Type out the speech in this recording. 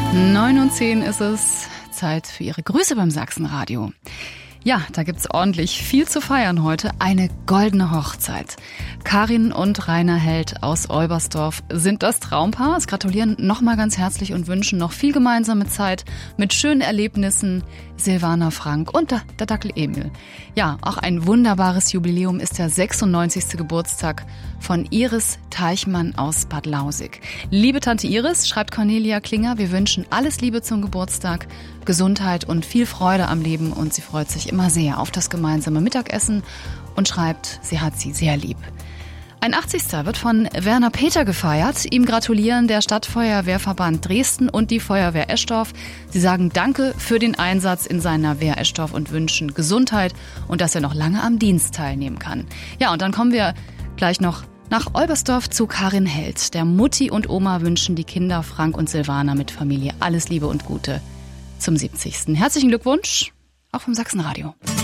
9:10 ist es. Zeit für Ihre Grüße beim Sachsenradio. Ja, da gibt's ordentlich viel zu feiern heute. Eine goldene Hochzeit. Karin und Rainer Held aus Olbersdorf sind das Traumpaar. Es gratulieren nochmal ganz herzlich und wünschen noch viel gemeinsame Zeit mit schönen Erlebnissen. Silvana Frank und der Dackel Emil. Ja, auch ein wunderbares Jubiläum ist der 96. Geburtstag von Iris Teichmann aus Bad Lausig. Liebe Tante Iris, schreibt Cornelia Klinger, wir wünschen alles Liebe zum Geburtstag, Gesundheit und viel Freude am Leben und sie freut sich immer sehr auf das gemeinsame Mittagessen und schreibt, sie hat sie sehr lieb. Ein 80. wird von Werner Peter gefeiert. Ihm gratulieren der Stadtfeuerwehrverband Dresden und die Feuerwehr Eschdorf. Sie sagen Danke für den Einsatz in seiner Wehr Eschdorf und wünschen Gesundheit und dass er noch lange am Dienst teilnehmen kann. Ja, und dann kommen wir gleich noch nach Olbersdorf zu Karin Held. Der Mutti und Oma wünschen die Kinder Frank und Silvana mit Familie alles Liebe und Gute zum 70. Herzlichen Glückwunsch, auch vom Sachsenradio.